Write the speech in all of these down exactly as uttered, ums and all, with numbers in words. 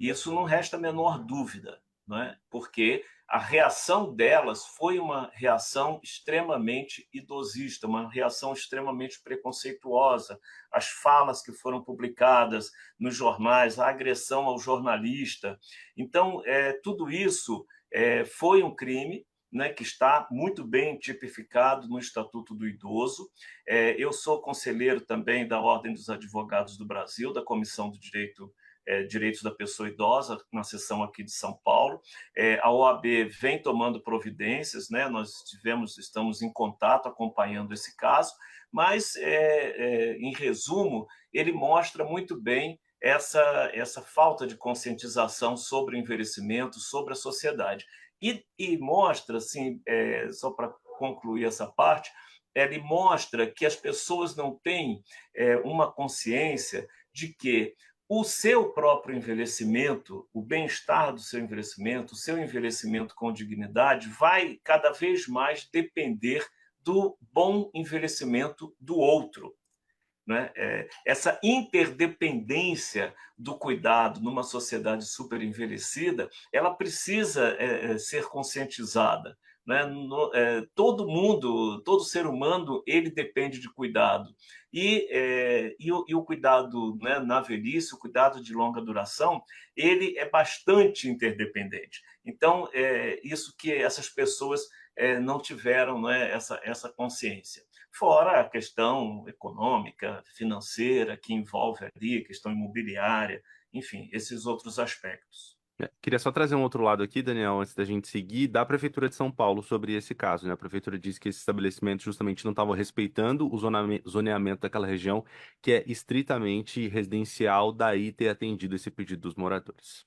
Isso não resta a menor dúvida, não é? Porque a reação delas foi uma reação extremamente idosista, uma reação extremamente preconceituosa. As falas que foram publicadas nos jornais, a agressão ao jornalista. Então, é, tudo isso é, foi um crime, né, que está muito bem tipificado no Estatuto do Idoso. É, eu sou conselheiro também da Ordem dos Advogados do Brasil, da Comissão do Direito É, Direitos da Pessoa Idosa, na seção aqui de São Paulo. É, a O A B vem tomando providências, né? Nós tivemos, estamos em contato acompanhando esse caso, mas, é, é, em resumo, ele mostra muito bem essa, essa falta de conscientização sobre o envelhecimento, sobre a sociedade. E, e mostra, assim, é, só para concluir essa parte, ele mostra que as pessoas não têm é, uma consciência de que o seu próprio envelhecimento, o bem-estar do seu envelhecimento, o seu envelhecimento com dignidade, vai cada vez mais depender do bom envelhecimento do outro. Né? É, essa interdependência do cuidado numa sociedade super envelhecida, ela precisa é, ser conscientizada. Né? No, é, todo mundo, todo ser humano, ele depende de cuidado. E, é, e, o, e o cuidado, né, na velhice, o cuidado de longa duração, ele é bastante interdependente. Então, é isso que essas pessoas é, não tiveram, né, essa, essa consciência. Fora a questão econômica, financeira, que envolve ali, a questão imobiliária, enfim, esses outros aspectos. É, queria só trazer um outro lado aqui, Daniel, antes da gente seguir, da Prefeitura de São Paulo sobre esse caso, né? A Prefeitura disse que esse estabelecimento justamente não estava respeitando o zoname- zoneamento daquela região, que é estritamente residencial, daí ter atendido esse pedido dos moradores.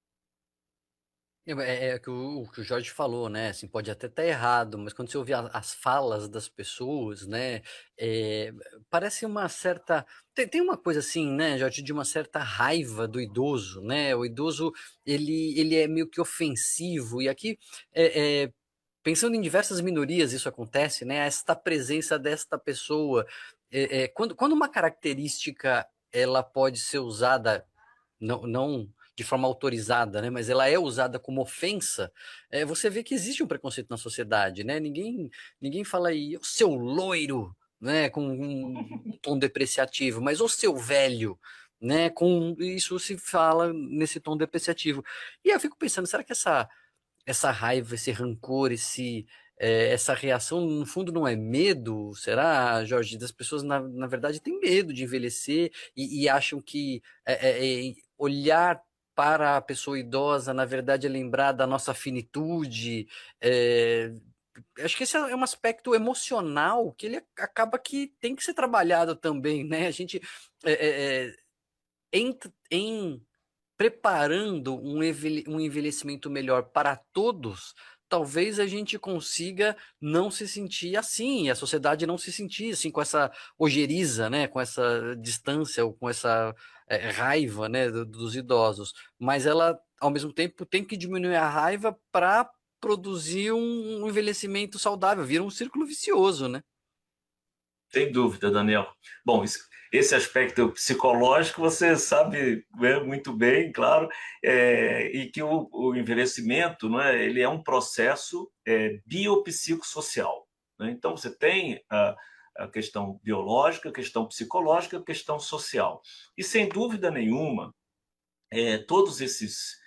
É, é, é que o, o que o Jorge falou, né? Assim, pode até estar errado, mas quando você ouve a- as falas das pessoas, né? É, parece uma certa. Tem, tem uma coisa assim, né, Jorge, de uma certa raiva do idoso, né? O idoso, ele, ele é meio que ofensivo, e aqui, é, é, pensando em diversas minorias, isso acontece, né? Esta presença desta pessoa. É, é, quando, quando uma característica ela pode ser usada não, não de forma autorizada, né? Mas ela é usada como ofensa, é, você vê que existe um preconceito na sociedade, né? Ninguém, ninguém fala aí, ô seu loiro, né? Com um tom depreciativo, mas ô seu velho, né? Com isso se fala nesse tom depreciativo. E eu fico pensando, será que essa, essa raiva, esse rancor, esse é, essa reação, no fundo, não é medo? Será, Jorge? Das pessoas, na, na verdade, têm medo de envelhecer e, e acham que é, é, é, olhar para a pessoa idosa, na verdade, é lembrar da nossa finitude. É, acho que esse é um aspecto emocional que ele acaba que tem que ser trabalhado também, né? A gente, é, é, é, em, em preparando um envelhe- um envelhecimento melhor para todos, talvez a gente consiga não se sentir assim, a sociedade não se sentir assim com essa ojeriza, né, com essa distância ou com essa é, raiva, né, do- dos idosos. Mas ela, ao mesmo tempo, tem que diminuir a raiva para produzir um um envelhecimento saudável, vira um círculo vicioso, né? Sem dúvida, Daniel. Bom, isso- esse aspecto psicológico você sabe, né, muito bem, claro, é, e que o, o envelhecimento, não é, ele é um processo é, biopsicossocial. Né? Então, você tem a, a questão biológica, a questão psicológica, a questão social. E, sem dúvida nenhuma, é, todos esses,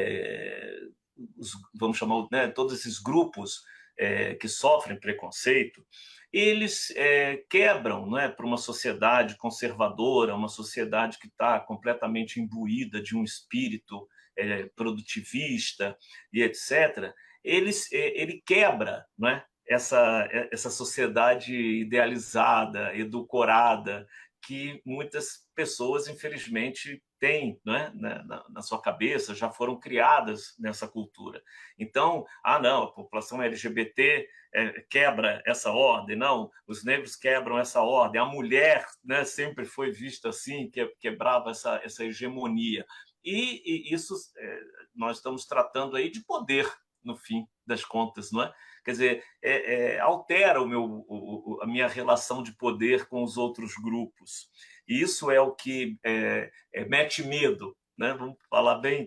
é, os- vamos chamar, né, todos esses grupos é, que sofrem preconceito, eles é, quebram, né, para uma sociedade conservadora, uma sociedade que está completamente imbuída de um espírito é, produtivista e etcétera. Eles, é, ele quebra, né, essa, essa sociedade idealizada, edulcorada, que muitas pessoas, infelizmente, têm, né, na, na sua cabeça, já foram criadas nessa cultura. Então, ah, não, a população L G B T é, quebra essa ordem, não, os negros quebram essa ordem, a mulher, né, sempre foi vista assim, que quebrava essa, essa hegemonia. E, e isso é, nós estamos tratando aí de poder, no fim das contas, não é? Quer dizer, é, é, altera o meu, o, a minha relação de poder com os outros grupos. E isso é o que é, é, mete medo, né? Vamos falar bem